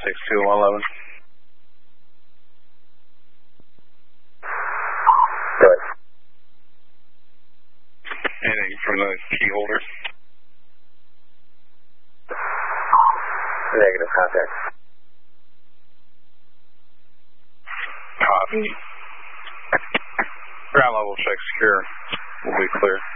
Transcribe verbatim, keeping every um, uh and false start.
six two one eleven. Good. Anything from the key holder? Negative contact. Copy. Ground level check secure. We'll be clear.